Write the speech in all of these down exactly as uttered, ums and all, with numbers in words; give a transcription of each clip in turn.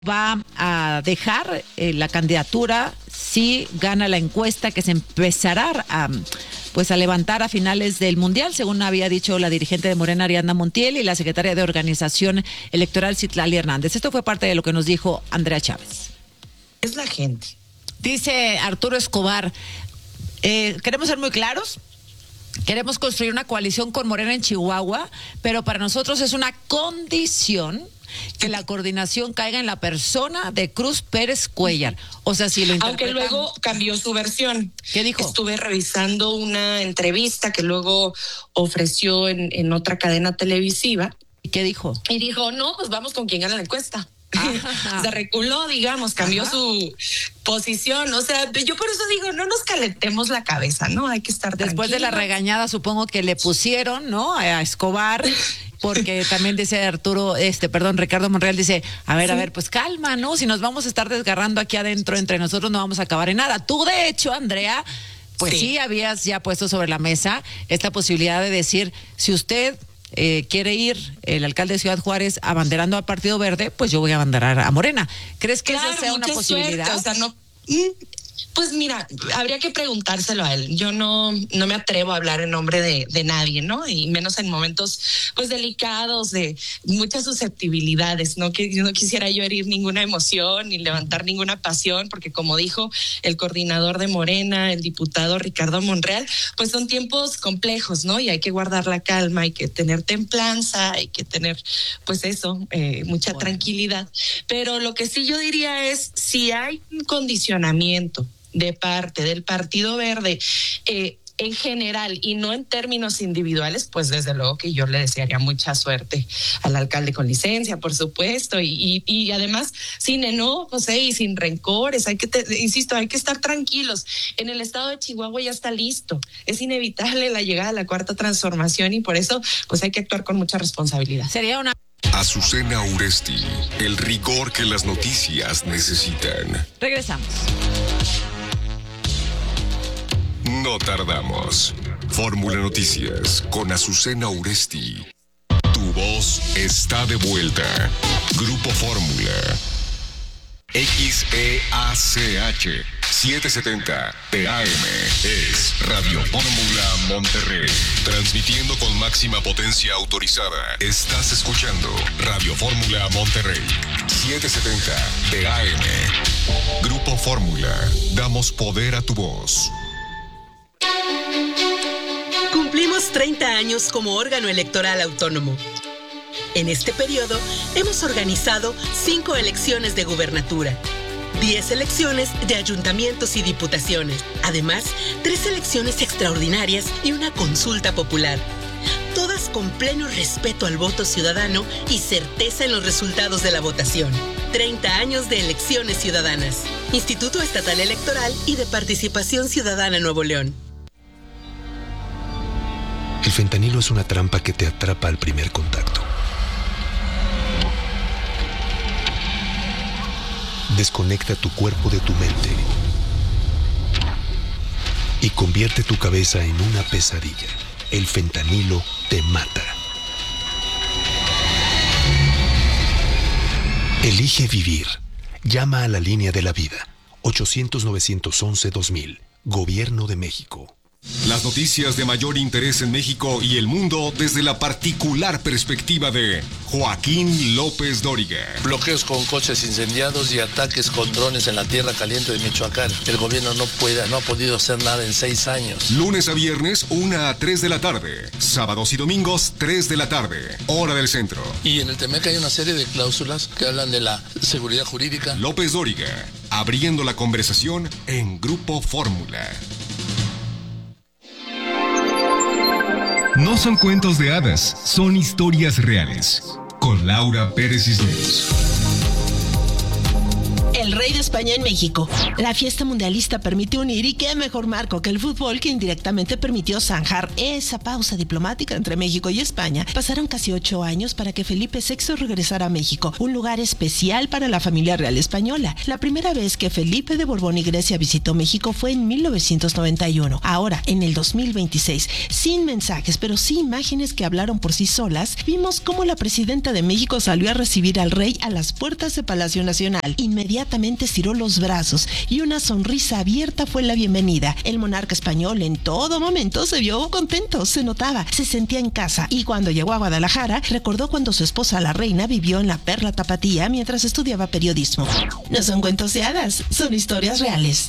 va a dejar eh, la candidatura si gana la encuesta que se empezará a, pues a levantar a finales del Mundial, según había dicho la dirigente de Morena, Ariadna Montiel, y la secretaria de Organización Electoral, Citlali Hernández. Esto fue parte de lo que nos dijo Andrea Chávez. Es la gente. Dice Arturo Escobar, eh, queremos ser muy claros. Queremos construir una coalición con Morena en Chihuahua, pero para nosotros es una condición que la coordinación caiga en la persona de Cruz Pérez Cuéllar. O sea, si lo Aunque luego cambió su versión. ¿Qué dijo? Estuve revisando una entrevista que luego ofreció en, en otra cadena televisiva. ¿Y qué dijo? Y dijo, no, pues vamos con quien gana la encuesta. Se reculó, digamos, cambió Ajá. su posición. O sea, yo por eso digo, no nos calentemos la cabeza, ¿no? Hay que estar Después tranquilos. de la regañada, supongo que le pusieron, ¿no? A Escobar, porque también dice Arturo, este, perdón, Ricardo Monreal dice, a ver, sí. a ver, pues calma, ¿no? Si nos vamos a estar desgarrando aquí adentro entre nosotros, no vamos a acabar en nada. Tú, de hecho, Andrea, pues sí, sí habías ya puesto sobre la mesa esta posibilidad de decir, si usted Eh, quiere ir el alcalde de Ciudad Juárez abanderando al Partido Verde, pues yo voy a abanderar a Morena. ¿Crees que claro, esa sea una posibilidad? Suerte, o sea, no, pues mira, habría que preguntárselo a él. Yo no, no me atrevo a hablar en nombre de, de nadie, ¿no? Y menos en momentos pues delicados, de muchas susceptibilidades, ¿no? Que no quisiera yo herir ninguna emoción ni levantar ninguna pasión, porque como dijo el coordinador de Morena, el diputado Ricardo Monreal, pues son tiempos complejos, ¿no? Y hay que guardar la calma, hay que tener templanza, hay que tener, pues eso, eh, mucha bueno. tranquilidad. Pero lo que sí yo diría es, si hay un condicionamiento de parte del Partido Verde eh, en general y no en términos individuales, pues desde luego que yo le desearía mucha suerte al alcalde con licencia, por supuesto, y, y, y además sin enojos eh, y sin rencores. Hay que, te, insisto, hay que estar tranquilos. En el estado de Chihuahua ya está listo. Es inevitable la llegada de la cuarta transformación y por eso pues hay que actuar con mucha responsabilidad. Sería una Azucena Uresti, el rigor que las noticias necesitan. Regresamos. No tardamos. Fórmula Noticias con Azucena Uresti. Tu voz está de vuelta. Grupo Fórmula. X E A C H setecientos setenta P A M es Radio Fórmula Monterrey. Transmitiendo con máxima potencia autorizada. Estás escuchando Radio Fórmula Monterrey. setecientos setenta P A M. Grupo Fórmula. Damos poder a tu voz. Cumplimos treinta años como órgano electoral autónomo. En este periodo hemos organizado cinco elecciones de gubernatura, diez elecciones de ayuntamientos y diputaciones, además tres elecciones extraordinarias y una consulta popular. Todas con pleno respeto al voto ciudadano y certeza en los resultados de la votación. treinta años de elecciones ciudadanas. Instituto Estatal Electoral y de Participación Ciudadana Nuevo León. El fentanilo es una trampa que te atrapa al primer contacto. Desconecta tu cuerpo de tu mente y convierte tu cabeza en una pesadilla. El fentanilo te mata. Elige vivir. Llama a la línea de la vida. ochocientos, novecientos once, dos mil. Gobierno de México. Las noticias de mayor interés en México y el mundo desde la particular perspectiva de Joaquín López Dóriga. Bloqueos con coches incendiados y ataques con drones en la tierra caliente de Michoacán. El gobierno no puede, no ha podido hacer nada en seis años. Lunes a viernes, una a tres de la tarde. Sábados y domingos, tres de la tarde. Hora del centro. Y en el Temec hay una serie de cláusulas que hablan de la seguridad jurídica. López Dóriga, abriendo la conversación en Grupo Fórmula. No son cuentos de hadas, son historias reales. Con Laura Pérez Cisneros. El del Rey de España en México. La fiesta mundialista permitió unir, y qué mejor marco que el fútbol, que indirectamente permitió zanjar esa pausa diplomática entre México y España. Pasaron casi ocho años para que Felipe sexto regresara a México, un lugar especial para la familia real española. La primera vez que Felipe de Borbón y Grecia visitó México fue en mil novecientos noventa y uno. Ahora, en el dos mil veintiséis, sin mensajes, pero sí imágenes que hablaron por sí solas, vimos cómo la presidenta de México salió a recibir al rey a las puertas de Palacio Nacional. Inmediatamente estiró los brazos y una sonrisa abierta fue la bienvenida. El monarca español en todo momento se vio contento, se notaba, se sentía en casa, y cuando llegó a Guadalajara recordó cuando su esposa la reina vivió en la Perla Tapatía mientras estudiaba periodismo. No son cuentos de hadas, son historias reales.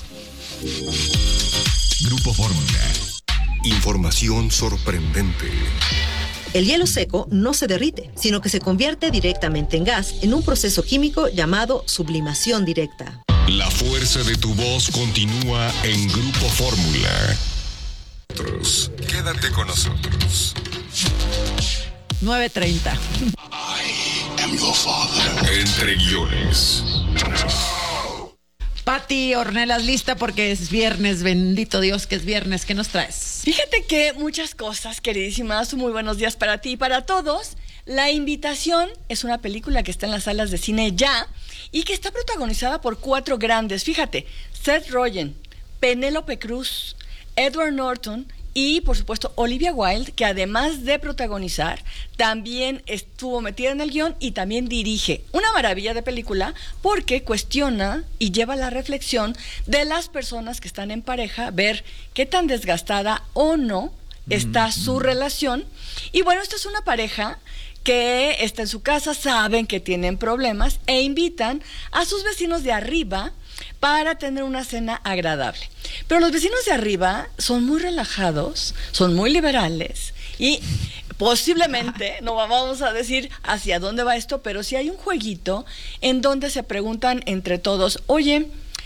Grupo Fórmula. Información sorprendente. El hielo seco no se derrite, sino que se convierte directamente en gas en un proceso químico llamado sublimación directa. La fuerza de tu voz continúa en Grupo Fórmula. Quédate con nosotros. nueve treinta. I am your father. Entre guiones. Pati Ornelas, lista porque es viernes, bendito Dios que es viernes. ¿Qué nos traes? Fíjate que muchas cosas, queridísimas. Muy buenos días para ti y para todos. La Invitación es una película que está en las salas de cine ya y que está protagonizada por cuatro grandes. Fíjate, Seth Rogen, Penélope Cruz, Edward Norton y, por supuesto, Olivia Wilde, que además de protagonizar, también estuvo metida en el guión y también dirige. Una maravilla de película porque cuestiona y lleva la reflexión de las personas que están en pareja, ver qué tan desgastada o no está mm. su relación. Y bueno, esta es una pareja que está en su casa, saben que tienen problemas e invitan a sus vecinos de arriba para tener una cena agradable. Pero los vecinos de arriba son muy relajados, son muy liberales y posiblemente, no vamos a decir hacia dónde va esto, pero sí hay un jueguito en donde se preguntan entre todos, oye,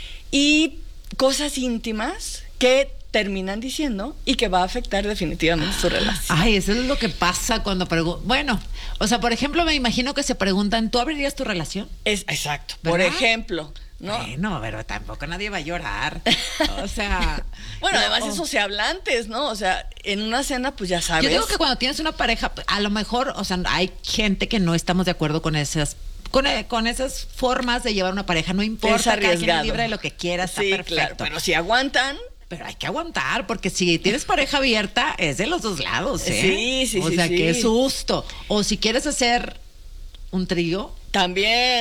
y cosas íntimas que terminan diciendo y que va a afectar definitivamente su relación. Ay, eso es lo que pasa cuando preguntan. Bueno, o sea, por ejemplo, me imagino que se preguntan, ¿tú abrirías tu relación? Es exacto. ¿Verdad? Por ejemplo, ¿no? Bueno, pero tampoco nadie va a llorar. O sea, bueno, no. Además eso se habla antes, ¿no? O sea, en una cena, pues ya sabes. Yo digo que cuando tienes una pareja, a lo mejor, o sea, hay gente que no estamos de acuerdo con esas Con, con esas formas de llevar una pareja, no importa, cada quien es libre de lo que quiera, está sí, perfecto. Claro, pero si aguantan. Pero hay que aguantar, porque si tienes pareja abierta, es de los dos lados, ¿eh? Sí, sí, o sí. O sea, sí. qué susto. O si quieres hacer un trío. También.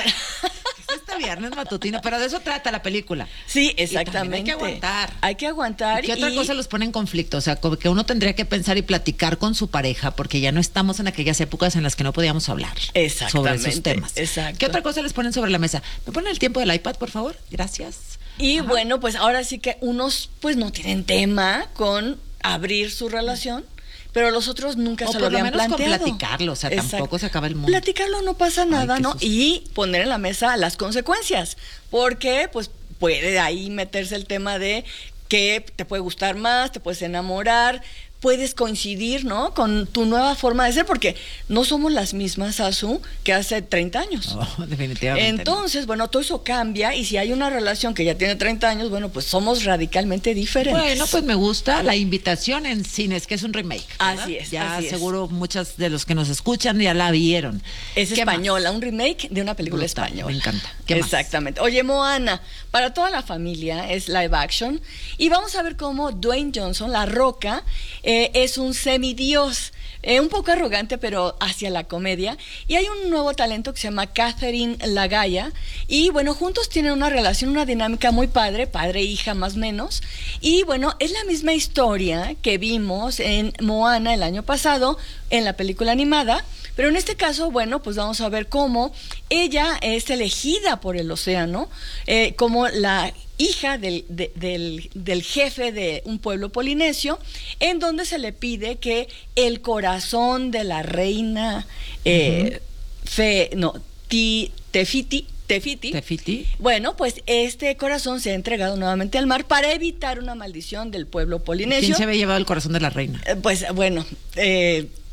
Es este viernes matutino, pero de eso trata la película. Sí, exactamente. Hay que aguantar. Hay que aguantar. ¿Y qué otra y... cosa los pone en conflicto? O sea, como que uno tendría que pensar y platicar con su pareja, porque ya no estamos en aquellas épocas en las que no podíamos hablar sobre esos temas. Exacto. ¿Qué otra cosa les ponen sobre la mesa? ¿Me ponen el tiempo del iPad, por favor? Gracias. Y Ajá. bueno, pues ahora sí que unos pues no tienen tema con abrir su relación, pero los otros nunca o se lo habían planteado. O por lo menos con platicarlo, o sea, Exacto. tampoco se acaba el mundo. Platicarlo no pasa nada, Ay, ¿no? susto. Y poner en la mesa las consecuencias, porque pues puede ahí meterse el tema de que te puede gustar más, te puedes enamorar, puedes coincidir, ¿no? Con tu nueva forma de ser, porque no somos las mismas, Azu, que hace treinta años. Oh, definitivamente. Entonces, no. bueno, todo eso cambia, y si hay una relación que ya tiene treinta años, bueno, pues somos radicalmente diferentes. Bueno, pues me gusta La Invitación en cines, que es un remake, ¿verdad? Así es, Ya así seguro es. Muchos de los que nos escuchan ya la vieron. Es española, más? Un remake de una película Brutal, española. Me encanta. ¿Qué Exactamente. Más? Oye, Moana, para toda la familia es live action, y vamos a ver cómo Dwayne Johnson, La Roca, eh, es un semidios, eh, un poco arrogante, pero hacia la comedia. Y hay un nuevo talento que se llama Catherine Lagaya, y bueno, juntos tienen una relación, una dinámica muy padre, padre-hija más o menos. Y bueno, es la misma historia que vimos en Moana el año pasado, en la película animada. Pero en este caso, bueno, pues vamos a ver cómo ella es elegida por el océano, eh, como la hija del, de, del, del jefe de un pueblo polinesio, en donde se le pide que el corazón de la reina eh, uh-huh. fe, no, ti, Tefiti, Tefiti, Tefiti. Bueno, pues este corazón se ha entregado nuevamente al mar para evitar una maldición del pueblo polinesio. ¿Quién se había llevado el corazón de la reina? Eh, pues bueno, eh,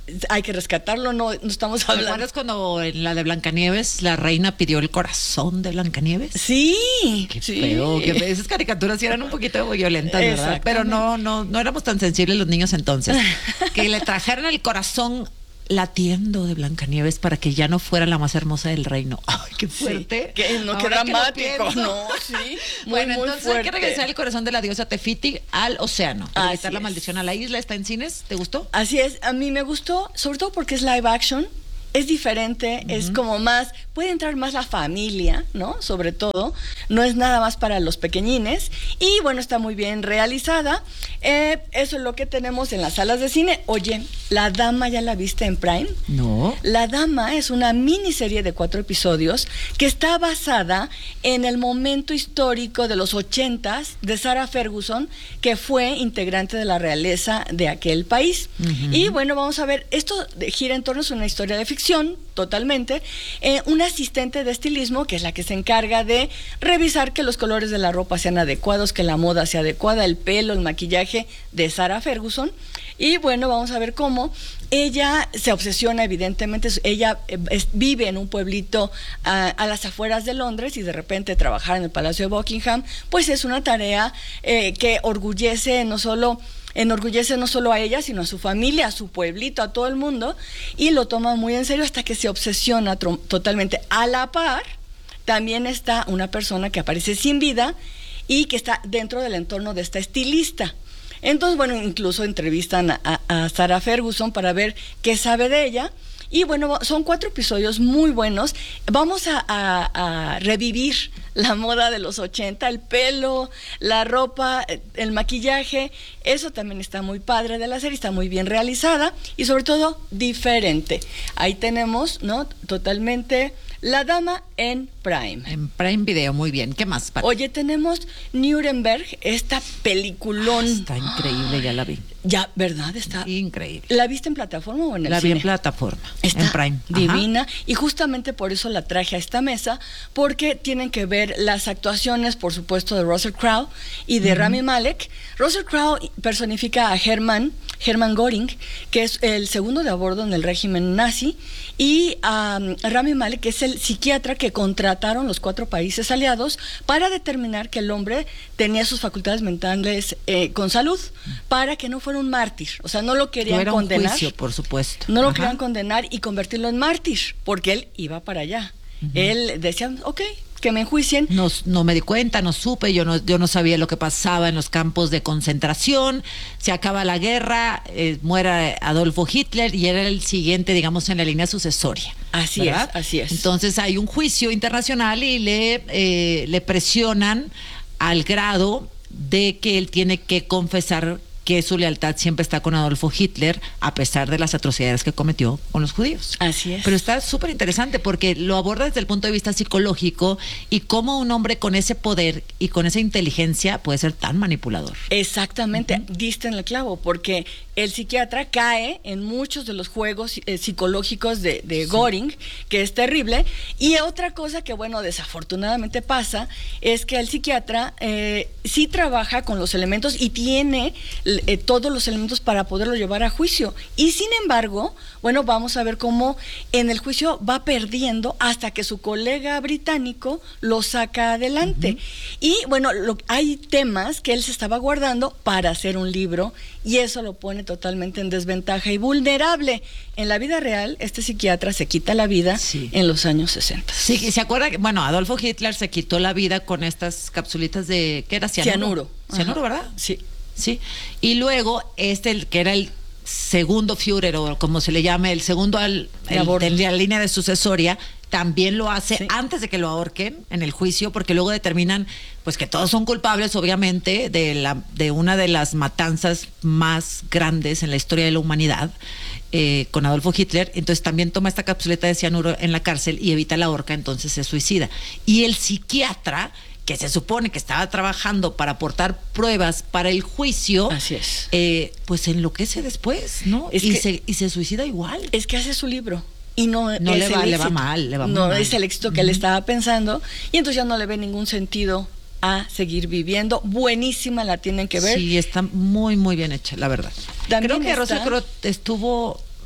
hay que rescatarlo, no, no estamos hablando. ¿Te acuerdas cuando en la de Blancanieves la reina pidió el corazón de Blancanieves? Sí. Qué sí. feo, que esas caricaturas sí eran un poquito violentas, ¿verdad? Pero no, no, no éramos tan sensibles los niños entonces. Que le trajeran el corazón latiendo de Blancanieves para que ya no fuera la más hermosa del reino. Ay, qué fuerte. Sí, que no, qué dramático, no, sí. Muy, bueno, muy entonces fuerte. hay que regresar el corazón de la diosa Tefiti al océano. Para Así evitar la es. maldición a la isla. ¿Está en cines? ¿Te gustó? Así es, a mí me gustó, sobre todo porque es live action. Es diferente, uh-huh. es como más, puede entrar más la familia, ¿no? Sobre todo, no es nada más para los pequeñines y bueno, está muy bien realizada. Eh, eso es lo que tenemos en las salas de cine. Oye, La Dama, ¿ya la viste en Prime? No. La Dama es una miniserie de cuatro episodios que está basada en el momento histórico de los ochentas de Sarah Ferguson, que fue integrante de la realeza de aquel país. Uh-huh. Y bueno, vamos a ver, esto gira en torno a una historia de ficción totalmente, eh, un asistente de estilismo que es la que se encarga de revisar que los colores de la ropa sean adecuados, que la moda sea adecuada, el pelo, el maquillaje de Sarah Ferguson. Y bueno, vamos a ver cómo ella se obsesiona, evidentemente, ella es, vive en un pueblito a, a las afueras de Londres y de repente trabajar en el Palacio de Buckingham, pues es una tarea eh, que orgullece no solo... enorgullece no solo a ella, sino a su familia, a su pueblito, a todo el mundo, y lo toma muy en serio hasta que se obsesiona tro- totalmente. A la par, también está una persona que aparece sin vida y que está dentro del entorno de esta estilista. Entonces, bueno, incluso entrevistan a, a, a Sarah Ferguson para ver qué sabe de ella. Y bueno, son cuatro episodios muy buenos. Vamos a, a, a revivir la moda de los ochenta, el pelo, la ropa, el maquillaje. Eso también está muy padre de la serie, está muy bien realizada y sobre todo diferente. Ahí tenemos, ¿no? Totalmente La Dama en Prime. En Prime Video, muy bien. ¿Qué más, Pati? Oye, tenemos Nuremberg, esta peliculón. Ah, está increíble, ya la vi. Ya, ¿verdad? Está increíble. ¿La viste en plataforma o en el la cine? La vi en plataforma, está en Prime. Divina. Ajá. Y justamente por eso la traje a esta mesa, porque tienen que ver las actuaciones, por supuesto, de Russell Crowe y de uh-huh. Rami Malek. Russell Crowe personifica a Hermann, Hermann Göring, que es el segundo de a bordo en el régimen nazi, y um, Rami Malek, que es el psiquiatra que contrataron los cuatro países aliados para determinar que el hombre tenía sus facultades mentales eh, con salud, para que no fuera un mártir. O sea, no lo querían Era condenar. Un juicio, por supuesto. No lo Ajá. querían condenar y convertirlo en mártir, porque él iba para allá. Uh-huh. Él decía, ok, que me enjuicien. No, no me di cuenta, no supe, yo no, yo no sabía lo que pasaba en los campos de concentración. Se acaba la guerra, eh, muere Adolfo Hitler y era el siguiente, digamos, en la línea sucesoria. Así ¿verdad? es, así es. Entonces hay un juicio internacional y le, eh, le presionan al grado de que él tiene que confesar que su lealtad siempre está con Adolfo Hitler, a pesar de las atrocidades que cometió con los judíos. Así es. Pero está súper interesante porque lo aborda desde el punto de vista psicológico y cómo un hombre con ese poder y con esa inteligencia puede ser tan manipulador. Exactamente, uh-huh. Diste en el clavo, porque el psiquiatra cae en muchos de los juegos eh, psicológicos de, de sí. Göring, que es terrible. Y otra cosa que, bueno, desafortunadamente pasa, es que el psiquiatra eh, sí trabaja con los elementos y tiene eh, todos los elementos para poderlo llevar a juicio. Y sin embargo, bueno, vamos a ver cómo en el juicio va perdiendo hasta que su colega británico lo saca adelante. Uh-huh. Y bueno, lo, hay temas que él se estaba guardando para hacer un libro y eso lo pone totalmente en desventaja y vulnerable. En la vida real, este psiquiatra se quita la vida sí. en los años sesenta. Sí, ¿se acuerda? Que, bueno, Adolfo Hitler se quitó la vida con estas capsulitas de, ¿qué era? Cianuro. Cianuro, Cianuro, ¿verdad? Sí. Sí. Y luego, este, el que era el segundo Führer, o como se le llame, el segundo al, el, tendría la línea de sucesoria, también lo hace sí. antes de que lo ahorquen en el juicio, porque luego determinan pues que todos son culpables, obviamente, de la de una de las matanzas más grandes en la historia de la humanidad, eh, con Adolfo Hitler. Entonces también toma esta capsuleta de cianuro en la cárcel y evita la horca, entonces se suicida. Y el psiquiatra, que se supone que estaba trabajando para aportar pruebas para el juicio, así es, eh, pues enloquece después, ¿no? Es y, que, se, y se suicida igual. Es que hace su libro. Y no, no es le, va, el le va mal, le va no mal. es el éxito que uh-huh. él estaba pensando y entonces ya no le ve ningún sentido a seguir viviendo. Buenísima, la tienen que ver. Sí, está muy, muy bien hecha, la verdad. También Creo que está... Russell Crowe estuvo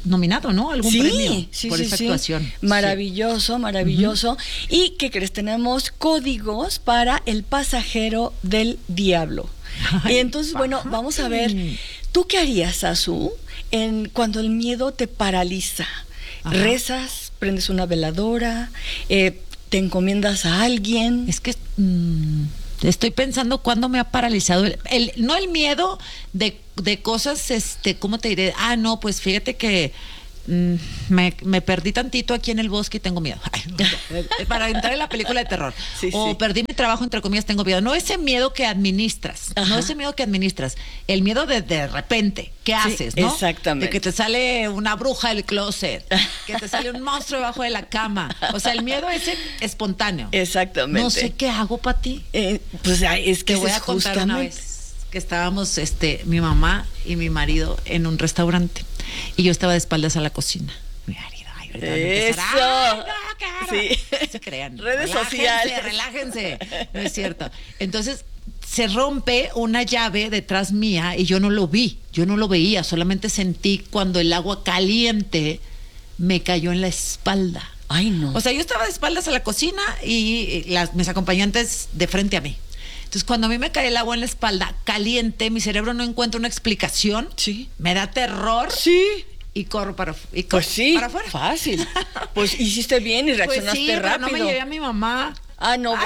nominado, ¿no? Algún sí, premio sí, por sí, esa sí. actuación. Maravilloso, sí. maravilloso. Uh-huh. ¿Y qué crees? Tenemos códigos para El pasajero del diablo. Ay, y entonces, pa. bueno, vamos a ver, ¿tú qué harías, Azu, en cuando el miedo te paraliza? Ajá. ¿Rezas? ¿Prendes una veladora? Eh, ¿Te encomiendas a alguien? Es que mmm, estoy pensando cuándo me ha paralizado el, el no el miedo de, de cosas, este, ¿cómo te diré? Ah, no, pues fíjate que mmm, me, me perdí tantito aquí en el bosque y tengo miedo. Ay, no, no, para entrar en la película de terror. Sí, o sí. perdí mi trabajo, entre comillas, tengo miedo. No ese miedo que administras, Ajá. no ese miedo que administras, el miedo de de repente, ¿qué sí, haces, no? Exactamente. De que te sale una bruja del closet, que te sale un monstruo debajo de la cama. O sea, el miedo ese espontáneo. Exactamente. No sé qué hago, Pati. Eh, pues es que te voy a contar justamente... una vez que estábamos, este, mi mamá y mi marido en un restaurante y yo estaba de espaldas a la cocina. Mi marido, ay, ahorita van a empezar, ¡eso! ¡ay, no, claro! Sí. No se crean. Redes relájense, sociales. Relájense. No es cierto. Entonces, se rompe una llave detrás mía y yo no lo vi, yo no lo veía, solamente sentí cuando el agua caliente me cayó en la espalda. Ay, no. O sea, yo estaba de espaldas a la cocina y las, mis acompañantes de frente a mí. Entonces, cuando a mí me cae el agua en la espalda caliente, mi cerebro no encuentra una explicación. Sí. Me da terror. Sí. Y corro para, y corro pues sí, para afuera. Fácil. Pues hiciste bien y reaccionaste pues sí, rápido. Pero no me llevé a mi mamá. Ah, no.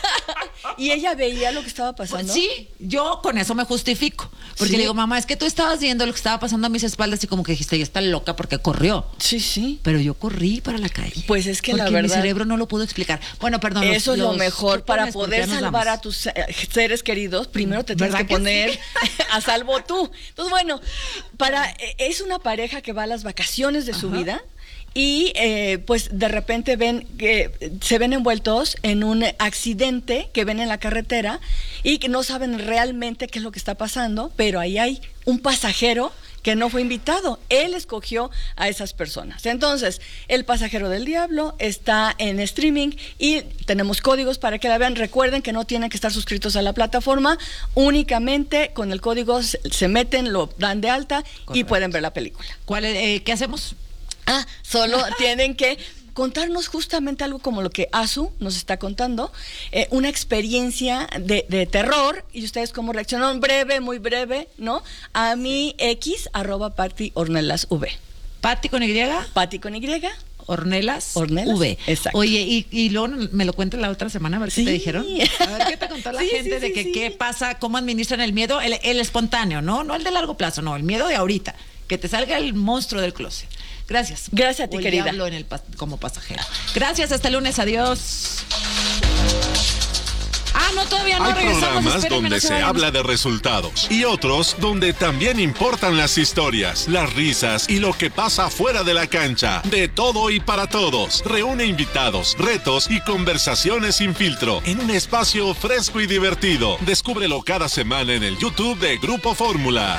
¿Y ella veía lo que estaba pasando? Pues sí, yo con eso me justifico. Porque ¿sí? le digo, mamá, es que tú estabas viendo lo que estaba pasando a mis espaldas y como que dijiste, ella está loca porque corrió. Sí, sí. Pero yo corrí para la calle. Pues es que porque la verdad... mi cerebro no lo pudo explicar. Bueno, perdón. Eso los, es lo los mejor. Para poder salvar a tus seres queridos, primero te tienes que, que poner sí? a salvo tú. Entonces, bueno, para es una pareja que va a las vacaciones de Ajá. su vida. Y eh, pues de repente ven que se ven envueltos en un accidente que ven en la carretera y que no saben realmente qué es lo que está pasando, pero ahí hay un pasajero que no fue invitado. Él escogió a esas personas. Entonces, El pasajero del diablo está en streaming y tenemos códigos para que la vean. Recuerden que no tienen que estar suscritos a la plataforma, únicamente con el código se meten, lo dan de alta Correcto. Y pueden ver la película. ¿Cuál es, eh, ¿Qué hacemos? Ah, solo tienen que contarnos justamente algo como lo que Azu nos está contando, eh, una experiencia de, de terror, y ustedes cómo reaccionaron, breve, muy breve, ¿no? A mi X, arroba Pati Ornelas V. ¿Pati con Y? Pati con Y. Ornelas, Ornelas V. Exacto. Oye, y, y luego me lo cuentas la otra semana, a ver sí. qué te dijeron. A ver qué te contó la sí, gente sí, de sí, que sí. qué pasa, cómo administran el miedo, el, el espontáneo, ¿no? No el de largo plazo, no, el miedo de ahorita. Que te salga el monstruo del closet. Gracias. Gracias a ti, o el querida. Diablo en el pas- como pasajero. Gracias, hasta el lunes, adiós. Ah, no, todavía no Hay regresamos. programas Espérenme, donde no se se vayan. habla de resultados y otros donde también importan las historias, las risas y lo que pasa fuera de la cancha. De todo y para todos. Reúne invitados, retos y conversaciones sin filtro en un espacio fresco y divertido. Descúbrelo cada semana en el YouTube de Grupo Fórmula.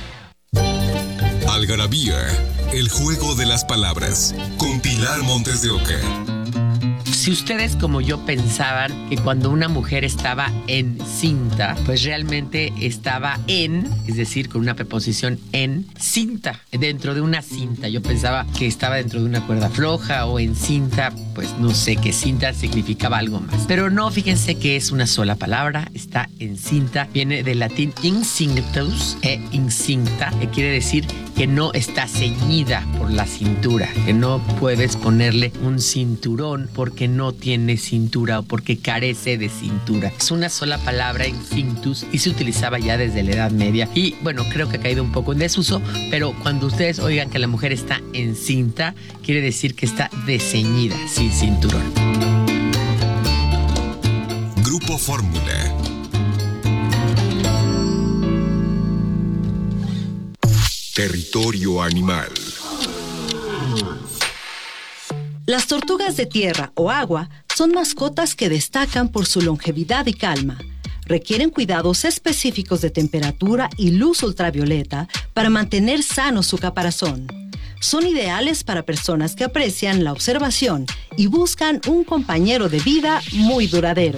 Algarabía, el juego de las palabras, con Pilar Montes de Oca. Si ustedes como yo pensaban que cuando una mujer estaba encinta, pues realmente estaba en, es decir, con una preposición en cinta, dentro de una cinta. Yo pensaba que estaba dentro de una cuerda floja o en cinta, pues no sé, que cinta significaba algo más. Pero no, fíjense que es una sola palabra, está encinta, viene del latín incinctus e incinta, que quiere decir que no está ceñida por la cintura, que no puedes ponerle un cinturón porque no tiene cintura o porque carece de cintura. Es una sola palabra, incinctus, y se utilizaba ya desde la Edad Media. Y bueno, creo que ha caído un poco en desuso, pero cuando ustedes oigan que la mujer está encinta, quiere decir que está desceñida, sin cinturón. Grupo Fórmula. Territorio animal. Las tortugas de tierra o agua son mascotas que destacan por su longevidad y calma. Requieren cuidados específicos de temperatura y luz ultravioleta para mantener sano su caparazón. Son ideales para personas que aprecian la observación y buscan un compañero de vida muy duradero.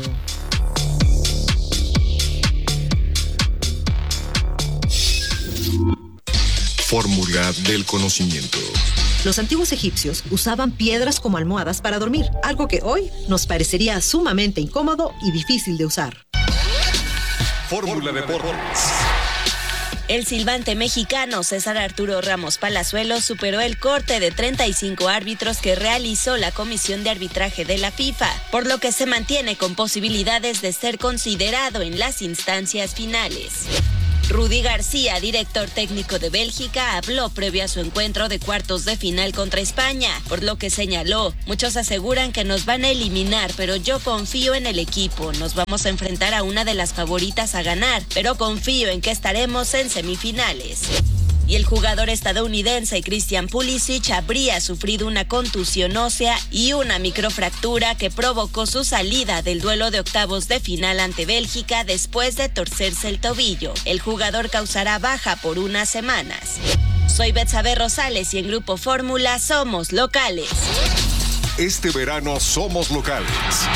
Fórmula del conocimiento. Los antiguos egipcios usaban piedras como almohadas para dormir, algo que hoy nos parecería sumamente incómodo y difícil de usar. Fórmula Deportes. El silbante mexicano César Arturo Ramos Palazuelos superó el corte de treinta y cinco árbitros que realizó la Comisión de Arbitraje de la FIFA, por lo que se mantiene con posibilidades de ser considerado en las instancias finales. Rudy García, director técnico de Bélgica, habló previo a su encuentro de cuartos de final contra España, por lo que señaló: muchos aseguran que nos van a eliminar, pero yo confío en el equipo, nos vamos a enfrentar a una de las favoritas a ganar, pero confío en que estaremos en semifinales. Y el jugador estadounidense Christian Pulisic habría sufrido una contusión ósea y una microfractura que provocó su salida del duelo de octavos de final ante Bélgica después de torcerse el tobillo. El jugador causará baja por unas semanas. Soy Betsabe Rosales y en Grupo Fórmula somos locales. Este verano somos locales.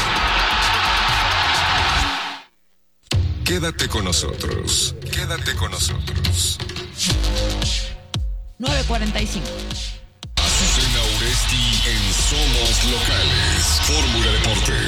Quédate con nosotros. Quédate con nosotros. nueve cuarenta y cinco. Azucena Uresti en Somos Locales. Fórmula Deportes.